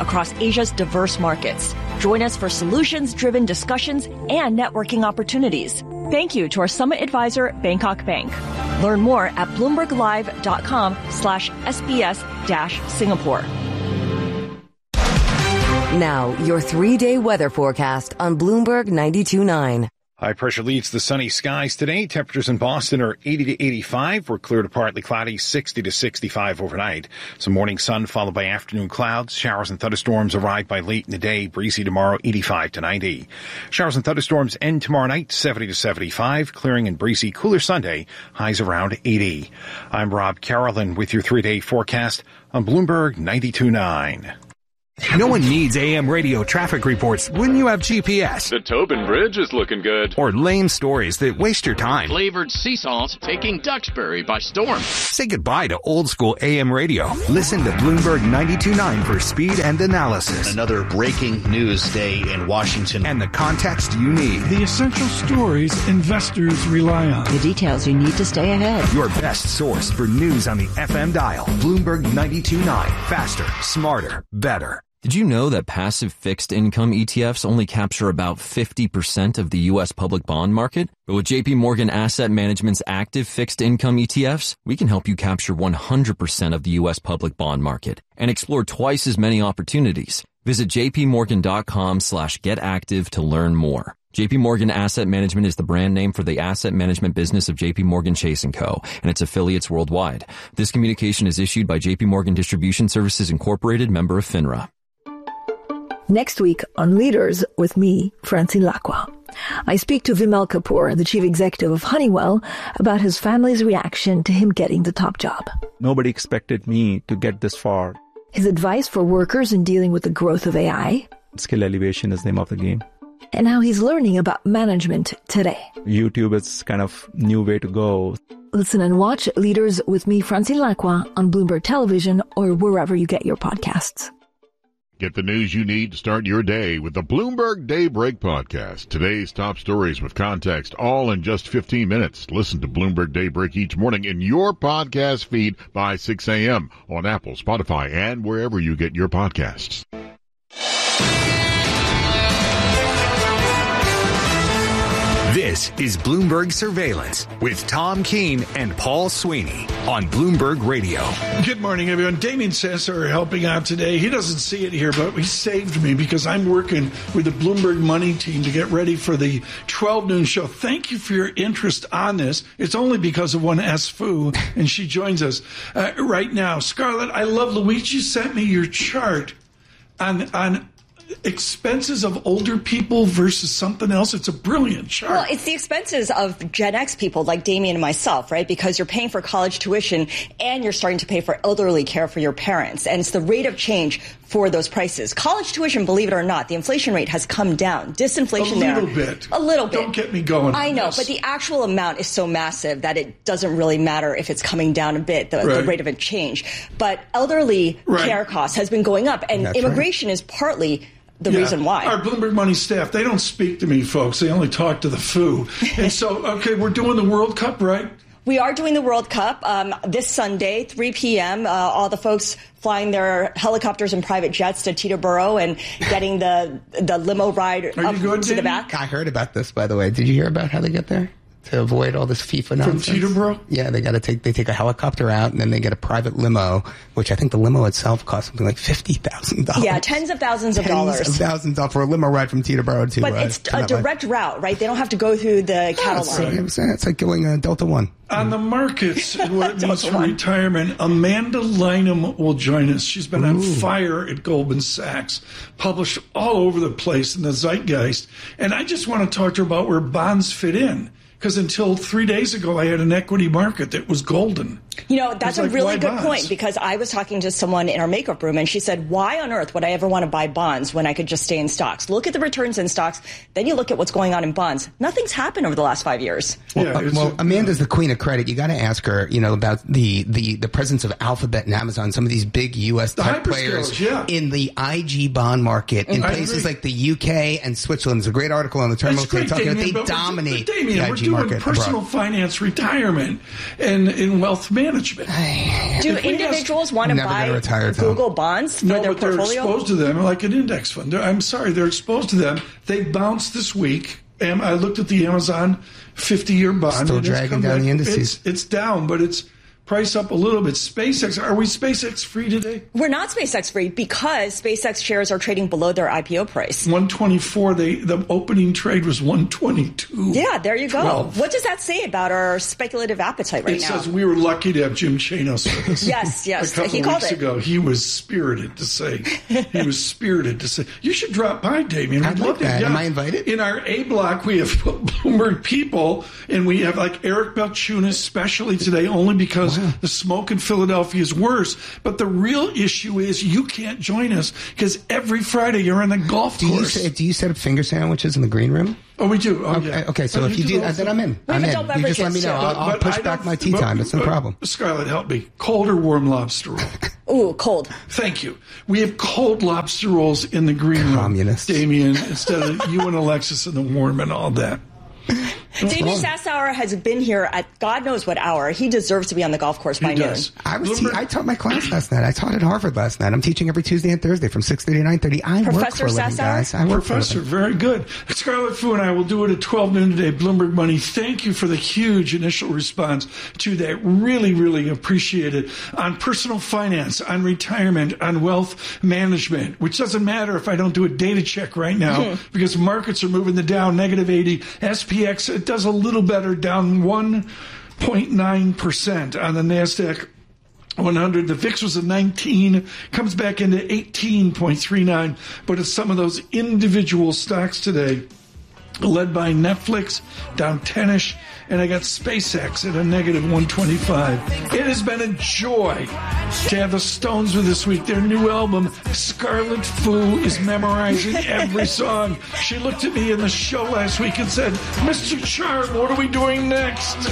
across Asia's diverse markets. Join us for solutions-driven discussions and networking opportunities. Thank you to our summit advisor, Bangkok Bank. Learn more at bloomberglive.com/SBS-Singapore. Now, your 3-day weather forecast on Bloomberg 92.9. High pressure leads the sunny skies today. Temperatures in Boston are 80 to 85. We're clear to partly cloudy, 60 to 65 overnight. Some morning sun followed by afternoon clouds. Showers and thunderstorms arrive by late in the day. Breezy tomorrow, 85 to 90. Showers and thunderstorms end tomorrow night, 70 to 75. Clearing and breezy, cooler Sunday. Highs around 80. I'm Rob Carolyn with your 3-day forecast on Bloomberg 92.9. No one needs AM radio traffic reports when you have GPS. The Tobin Bridge is looking good. Or lame stories that waste your time. Flavored sea salt taking Duxbury by storm. Say goodbye to old school AM radio. Listen to Bloomberg 92.9 for speed and analysis. Another breaking news day in Washington. And the context you need. The essential stories investors rely on. The details you need to stay ahead. Your best source for news on the FM dial. Bloomberg 92.9. Faster, smarter, better. Did you know that passive fixed income ETFs only capture about 50% of the U.S. public bond market? But with JP Morgan Asset Management's active fixed income ETFs, we can help you capture 100% of the U.S. public bond market and explore twice as many opportunities. Visit jpmorgan.com/getactive to learn more. JP Morgan Asset Management is the brand name for the asset management business of JP Morgan Chase & Co. and its affiliates worldwide. This communication is issued by JP Morgan Distribution Services Incorporated, member of FINRA. Next week on Leaders with me, Francine Lacqua. I speak to Vimal Kapoor, the chief executive of Honeywell, about his family's reaction to him getting the top job. Nobody expected me to get this far. His advice for workers in dealing with the growth of AI. Skill elevation is the name of the game. And how he's learning about management today. YouTube is kind of new way to go. Listen and watch Leaders with me, Francine Lacqua, on Bloomberg Television or wherever you get your podcasts. Get the news you need to start your day with the Bloomberg Daybreak podcast. Today's top stories with context, all in just 15 minutes. Listen to Bloomberg Daybreak each morning in your podcast feed by 6 a.m. on Apple, Spotify, and wherever you get your podcasts. This is Bloomberg Surveillance with Tom Keene and Paul Sweeney on Bloomberg Radio. Good morning, everyone. Damien Sasser are helping out today. He doesn't see it here, but he saved me because I'm working with the Bloomberg Money team to get ready for the 12 noon show. Thank you for your interest on this. It's only because of one S. Fu, and she joins us right now. Scarlett, I love Luigi sent me your chart on expenses of older people versus something else. It's a brilliant chart. Well, it's the expenses of Gen X people like Damien and myself, right? Because you're paying for college tuition and you're starting to pay for elderly care for your parents. And it's the rate of change for those prices. College tuition, believe it or not, the inflation rate has come down. Disinflation there. A little bit. Don't get me going. I know, but the actual amount is so massive that it doesn't really matter if it's coming down a bit, the rate of a change. But elderly care costs has been going up, and immigration is partly the reason why. Our Bloomberg Money staff, they don't speak to me, folks. They only talk to the Fu. And so, okay, we're doing the World Cup, right? We are doing the World Cup this Sunday, 3 p.m. All the folks flying their helicopters and private jets to Teterboro and getting the limo ride up to the back. I heard about this, by the way. Did you hear about how they get there? To avoid all this FIFA nonsense. From Teterboro? Yeah, they take a helicopter out and then they get a private limo, which I think the limo itself costs something like $50,000. Yeah, tens of thousands of dollars. Tens of thousands of dollars for a limo ride from Teterboro to. But it's a direct route, right? They don't have to go through the cattle line. It's like going Delta One. On the markets, what it means for retirement, Amanda Lynham will join us. She's been on fire at Goldman Sachs, published all over the place in the zeitgeist. And I just want to talk to her about where bonds fit in. Because until 3 days ago, I had an equity market that was golden. You know, that's a really good point, because I was talking to someone in our makeup room and she said, why on earth would I ever want to buy bonds when I could just stay in stocks? Look at the returns in stocks. Then you look at what's going on in bonds. Nothing's happened over the last 5 years. Well, Amanda's the queen of credit. You got to ask her, about the presence of Alphabet and Amazon, some of these big U.S. tech players in the IG bond market in places like the UK and Switzerland. There's a great article on the terminal today talking about they dominate the IG market personal abroad. finance, retirement, and in wealth management. Do individuals want to buy Google bonds for their portfolio? They're exposed to them like an index fund. I'm sorry, they're exposed to them. They bounced this week. And I looked at the Amazon 50-year bond. Still dragging down the indices. It's down, but it's price up a little bit. SpaceX, are we SpaceX free today? We're not SpaceX free because SpaceX shares are trading below their IPO price. 124. The opening trade was 122. Yeah, there you go. 12. What does that say about our speculative appetite right now? It says we were lucky to have Jim Chanos with us. Yes. A couple weeks ago, he was spirited to say. You should drop by, Damien. I'd love that. Yeah. Am I invited? In our A block, we have Bloomberg people, and we have like Eric Balchunas, especially today, only because the smoke in Philadelphia is worse. But the real issue is you can't join us because every Friday you're on the golf course. Do you set up finger sandwiches in the green room? Oh, we do. Oh, okay, yeah. Okay, so if you do, then I'm in. You just let me know. I'll push back my tea time. It's no problem. Scarlett, help me. Cold or warm lobster roll? Ooh, cold. Thank you. We have cold lobster rolls in the green room. Communist. Damien, instead of you and Alexis in the warm and all that. Damien Sassower has been here at God knows what hour. He deserves to be on the golf course by noon. I taught my class last night. I taught at Harvard last night. I'm teaching every Tuesday and Thursday from 6:30 to 9:30. I work for a living, guys. I work Professor, very good. Scarlett Fu and I will do it at 12 noon today. Bloomberg Money. Thank you for the huge initial response to that. Really, really appreciate it. On personal finance, on retirement, on wealth management, which doesn't matter if I don't do a data check right now because markets are moving the Dow negative 80. SPX, it does a little better, down 1.9% on the NASDAQ 100. The VIX was a 19, comes back into 18.39, but it's some of those individual stocks today, led by Netflix, down 10-ish, and I got SpaceX at a negative 125. It has been a joy to have the Stones with this week. Their new album, Scarlett Fu, is memorizing every song. She looked at me in the show last week and said, Mr. Charm, what are we doing next?